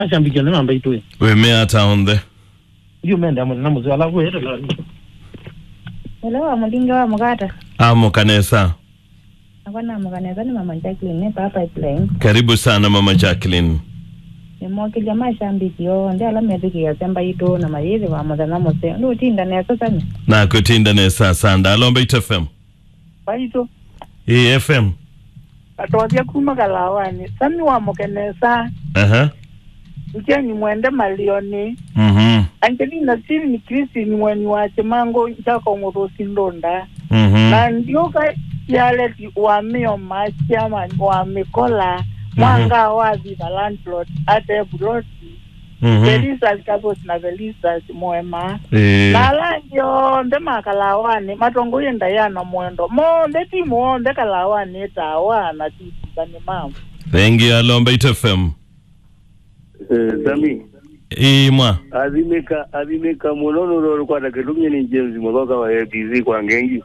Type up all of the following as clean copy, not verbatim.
Ashambike na mamba itwe. We me ata there. You menda mu namuzi ala we la. Hello, amulinga wa mugata. Kanesa. Akona mukaneza ni mama Jacqueline papa Pipeline. Karibu sana mama Jacqueline. Moki jamaa shambiki yo ndio ala mediki ya samba ito na mayezi wa mudana mose. Ndo tinda na sasa ni. Na kutinda ne sasa ndalomba itfm. Baito. FM. Atwadia kuma kalawani. Sami wa mokenesa. Ucheni mwende malioni. Angelina siri ni Kristi ni mwani wache mango chako ngorosi ndonda. Na ndioka yale wa meo machi ama wa mikola mwanga wazi na landlord ate bloti. Velisa zikazo na velisa mwema. Na lanjo ndema kalawani matongo yenda yana mwendo. Mo ndeti mo nde kalawani etawa na tibani mamu. Vengi alomba itfm. Sami. Mwa. Azimeka monono kwa takelumye ni James mwoka wa FDZ kwa ngengi.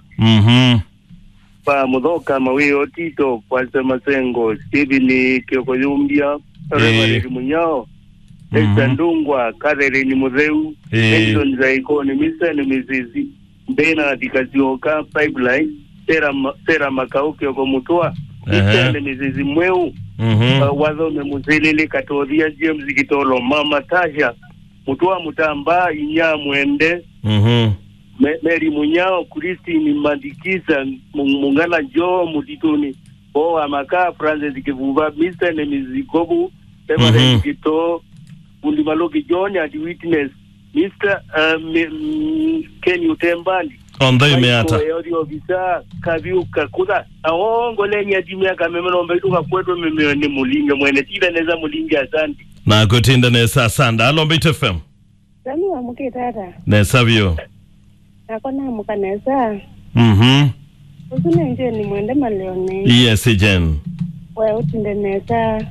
Pa mwoka mawe otito kwa masengo Steven Kioko Yumbia Reverend Munyao Ndungwa Karere ni Muzeu Nelson Zaiko ni Mr. ni Mrs. Bena Dikazioka Pipeline Sera Makao Kioko Mutua Mr. ni Mrs. Mweu wazo memuzelele katoria James Kitolo Mama Tasha Mutua Mutamba Inya Mwende Mary Munyao Christine Mandikisa Mungana Jo Mutituni Amaka Francis Kivuva Mr. Nemizikobu Reverend Kito Undimaloki John at Witness Mr. Ken Utembandi Onda imeata Visa kaviuka kuda aongo lenya jimia kamemeno mbetuka kwetu ni mulinge mwene tila neza mulinge asante na kutinda nesa sanda alomba itfm. Sami wa mukitata Nesa vyo akona mukanesa usune nje ni mwende malioni. Yes Jen We utinde nesa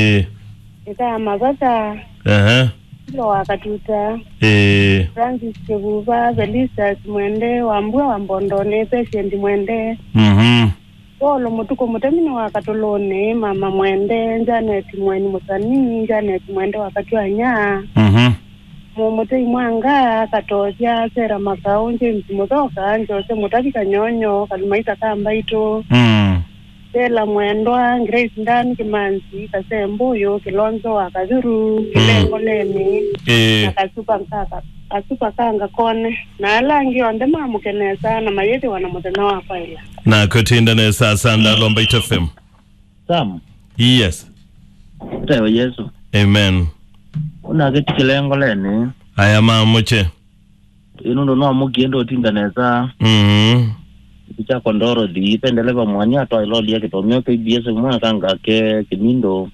ita mazata Kilo wakatuta Francis Kevuva Velisa mwende wambua wambondone patient mwende Polo mutuko mutemini wakatolone mama mwende Janet mweni musani Janet mwende wakati wa nyaa Mumute imwanga katozia Sera Makao James Mutoka Njose Mutakika Nyonyo Kalumaita Kamba ito Sela mwendwa Grace Ndani Kimanzi Kasembuyo Kilonzo Wakadhuru Kilengo Lemi na Kasupa Kanga Kone na alangi onde mamukenesa na mayeti wanamutena wafaila na kutinda nesa sanda lomba itfm. Sam. Yes. Tewa Yesu. Amen. Una geti Kilengo Leni aya mamuche inundo no mugiendo tinda nesa Kicha kondoro di pendeleva mwanya to ilodi yake to myo KBS mwa kanga ke kimindo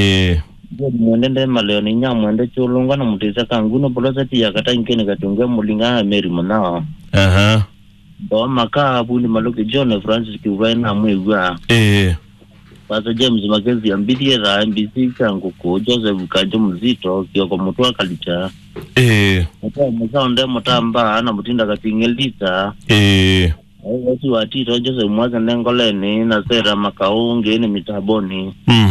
mwende maleoni nya mwende chulunga na mutisa kanguno polosati yakata inkene katunge mulinga Mary Mona do maka buni maloki John Francis Kivaina mwewa Pastor James Magezi ambidi ra MBC kangu ko Joseph Kajo Mzito Kioko Mutua Kalicha Mutua muzonde mutamba na mutinda katingelita watu watito Joseph Mwaza Nengoleni na Sera Makao ngeni mitaboni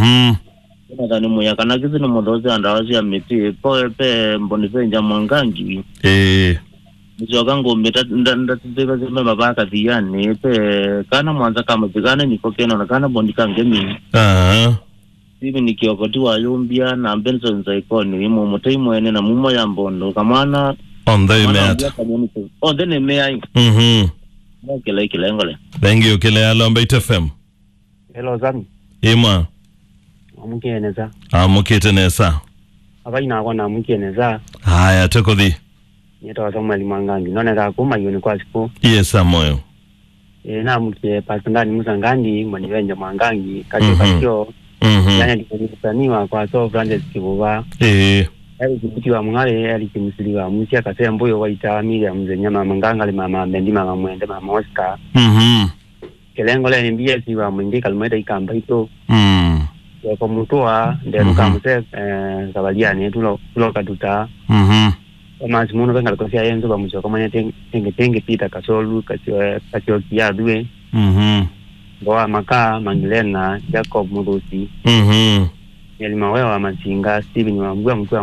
Kani muyakana kizi ni mdozi andawazi ya miti Poepe mbonipenja mwangangi Mzogangu ndatizeka zime mabaka dhiyani kana mwanza kama zigane niko kena na kana bondika ngemi Hivi ni Kiokoti wa Yumbia na Benson Zaikoni Mumutei mwene na mumo ya mbondo Kamana Onda imeata Onda imea Kile Kilengole. Thank you kile alomba itfm. Hello Zami. Ima Amukeneza. Amuketenesa. Abaina akona amukeneza. Haya tekodi. Nyeto asoma limangangi. None ka kuma yoni kwa siku. Yes amoyo. Na muke pasandani musangandi mwaniwenja mwangangi kacho. Yani ndikusaniwa kwa so Francis Kivuva. Kutiwa mwale alikimusiliwa musia Kasembuyo waita Miriam Mzenyama Manganga mama Mendima mama Mwende mama Oscar Kilengo Leni mbiyesi wa mwindi Kalumaita Ikamba ito kwa Mutua nderuka muse Kabaliani tulo katuta Kama simuno venga lukosia yenzo ba musio kama tenge pita kasolu kasio kiadwe Goa Maka Mangilena Jacob Murusi Elimawewa Masinga Steven Wambua mkuu